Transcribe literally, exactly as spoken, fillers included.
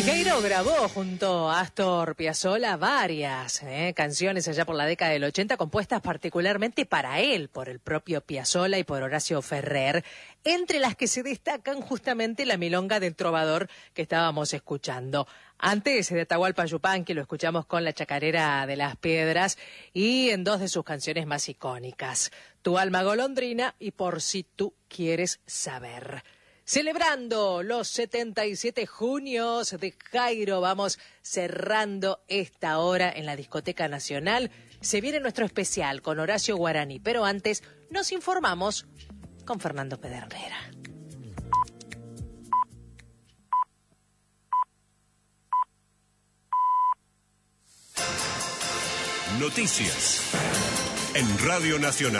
Jairo grabó junto a Astor Piazzolla varias eh, canciones allá por la década del ochenta, compuestas particularmente para él, por el propio Piazzolla y por Horacio Ferrer, entre las que se destacan justamente la milonga del trovador que estábamos escuchando. Antes de Atahualpa Yupanqui lo escuchamos con la Chacarera de las Piedras y en dos de sus canciones más icónicas, Tu alma golondrina y Por si tú quieres saber. Celebrando los setenta y siete junios de Jairo, vamos cerrando esta hora en la Discoteca Nacional. Se viene nuestro especial con Horacio Guaraní, pero antes nos informamos con Fernando Pedernera. Noticias en Radio Nacional.